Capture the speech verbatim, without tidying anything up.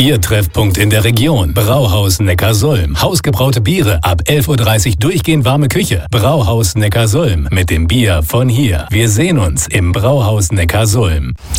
Ihr Treffpunkt in der Region. Brauhaus Neckarsulm. Hausgebraute Biere ab elf Uhr dreißig durchgehend warme Küche. Brauhaus Neckarsulm mit dem Bier von hier. Wir sehen uns im Brauhaus Neckarsulm.